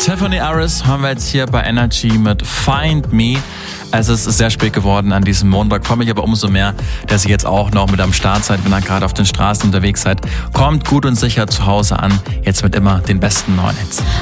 Tiffany Harris haben wir jetzt hier bei Energy mit Find Me. Es ist sehr spät geworden an diesem Montag. Freue mich aber umso mehr, dass ihr jetzt auch noch mit am Start seid, wenn ihr gerade auf den Straßen unterwegs seid. Kommt gut und sicher zu Hause an. Jetzt mit immer den besten neuen Hits.